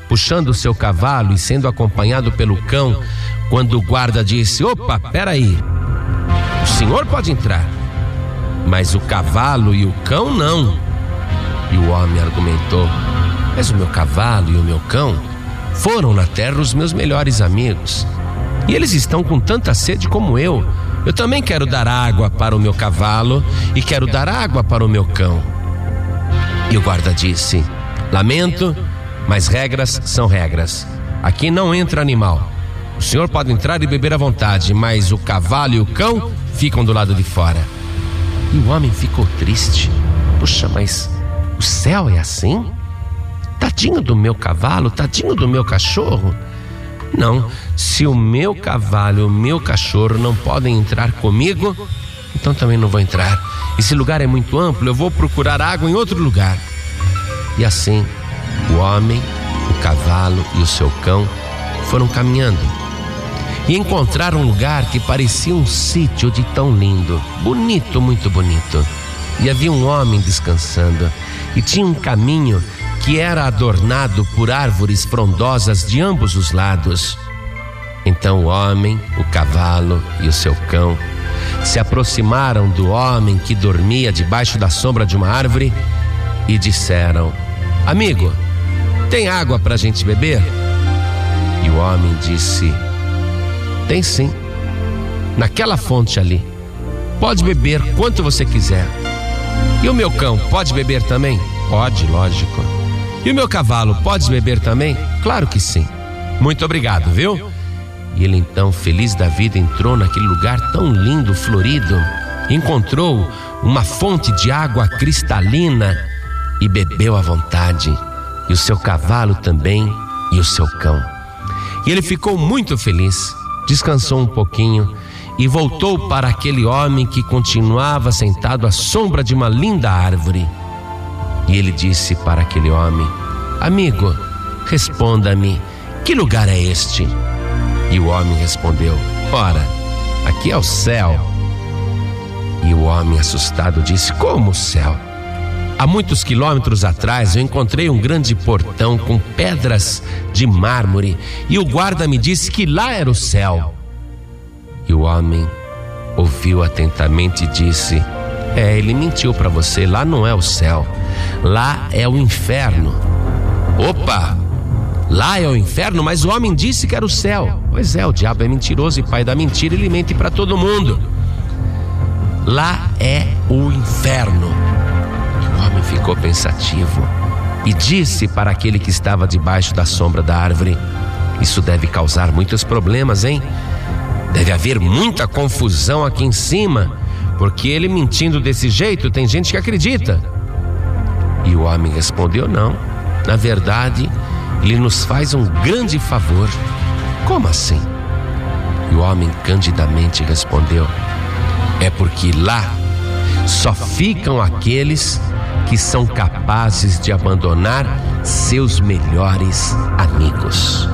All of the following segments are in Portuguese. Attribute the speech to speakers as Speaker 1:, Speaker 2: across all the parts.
Speaker 1: puxando o seu cavalo e sendo acompanhado pelo cão, quando o guarda disse: opa, peraí, o senhor pode entrar, mas o cavalo e o cão não. E o homem argumentou: mas o meu cavalo e o meu cão foram na terra os meus melhores amigos, e eles estão com tanta sede como eu. Eu também quero dar água para o meu cavalo e quero dar água para o meu cão. E o guarda disse: lamento, mas regras são regras. Aqui não entra animal. O senhor pode entrar e beber à vontade, mas o cavalo e o cão ficam do lado de fora. E o homem ficou triste. Puxa, mas o céu é assim? Tadinho do meu cavalo, tadinho do meu cachorro. Não, se o meu cavalo e o meu cachorro não podem entrar comigo, então também não vou entrar. Esse lugar é muito amplo, eu vou procurar água em outro lugar. E assim, o homem, o cavalo e o seu cão foram caminhando e encontraram um lugar que parecia um sítio de tão lindo, bonito, muito bonito. E havia um homem descansando e tinha um caminho que era adornado por árvores frondosas de ambos os lados. Então o homem, o cavalo e o seu cão se aproximaram do homem que dormia debaixo da sombra de uma árvore e disseram: amigo, tem água para a gente beber? E o homem disse: tem sim, naquela fonte ali, pode beber quanto você quiser. E o meu cão pode beber também? Pode, lógico. E o meu cavalo pode beber também? Claro que sim. Muito obrigado, viu? E ele então, feliz da vida, entrou naquele lugar tão lindo, florido, encontrou uma fonte de água cristalina e bebeu à vontade. E o seu cavalo também e o seu cão. E ele ficou muito feliz, descansou um pouquinho e voltou para aquele homem que continuava sentado à sombra de uma linda árvore. E ele disse para aquele homem: amigo, responda-me, que lugar é este? E o homem respondeu: ora, aqui é o céu. E o homem, assustado, disse: como o céu? Há muitos quilômetros atrás eu encontrei um grande portão com pedras de mármore e o guarda me disse que lá era o céu. E o homem ouviu atentamente e disse: ele mentiu para você, lá não é o céu, lá é o inferno. Opa, lá é o inferno, mas o homem disse que era o céu. Pois é, o diabo é mentiroso e pai da mentira, ele mente para todo mundo. Lá é o inferno. E o homem ficou pensativo e disse para aquele que estava debaixo da sombra da árvore: isso deve causar muitos problemas, hein? Deve haver muita confusão aqui em cima, porque ele mentindo desse jeito, tem gente que acredita. E o homem respondeu: não, na verdade, ele nos faz um grande favor. Como assim? E o homem candidamente respondeu: é porque lá só ficam aqueles que são capazes de abandonar seus melhores amigos.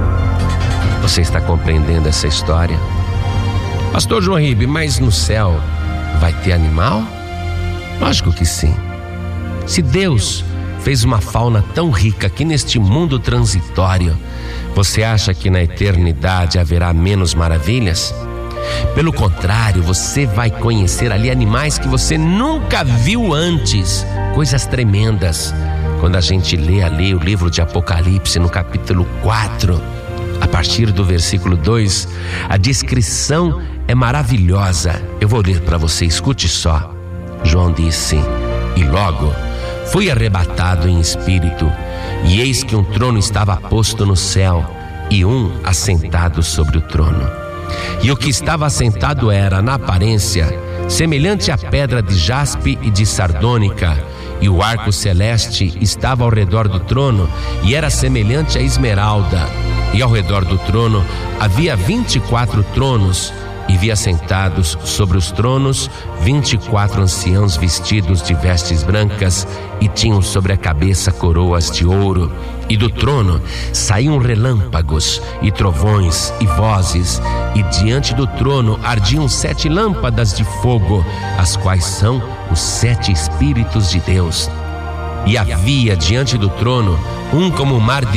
Speaker 1: Você está compreendendo essa história? Pastor João Ribe, mas no céu vai ter animal? Lógico que sim. Se Deus fez uma fauna tão rica aqui neste mundo transitório, você acha que na eternidade haverá menos maravilhas? Pelo contrário, você vai conhecer ali animais que você nunca viu antes, coisas tremendas. Quando a gente lê ali o livro de Apocalipse, no capítulo 4, a partir do versículo 2, a descrição é maravilhosa. Eu vou ler para você, escute só. João disse: e logo fui arrebatado em espírito, e eis que um trono estava posto no céu, e um assentado sobre o trono. E o que estava assentado era, na aparência, semelhante à pedra de jaspe e de sardônica, e o arco celeste estava ao redor do trono, e era semelhante à esmeralda. E ao redor do trono havia 24 tronos, e vi assentados sobre os tronos 24 anciãos vestidos de vestes brancas, e tinham sobre a cabeça coroas de ouro. E do trono saíam relâmpagos e trovões e vozes, e diante do trono ardiam 7 lâmpadas de fogo, as quais são os 7 Espíritos de Deus. E havia diante do trono um como o mar de